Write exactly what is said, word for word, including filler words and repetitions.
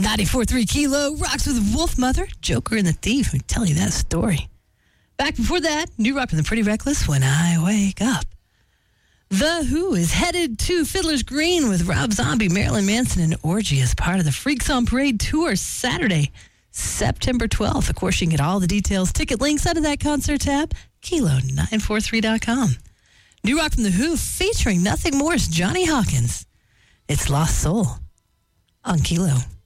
ninety-four point three Kilo rocks with Wolf Mother, Joker, and the Thief. We tell you that story. Back before that, New Rock and the Pretty Reckless, When I Wake Up. The Who is headed to Fiddler's Green with Rob Zombie, Marilyn Manson, and Orgy as part of the Freaks on Parade tour Saturday, September twelfth. Of course, you can get all the details, ticket links under that concert tab, kilo nine four three dot com. New Rock from The Who featuring nothing more as Johnny Hawkins. It's Lost Soul on Kilo.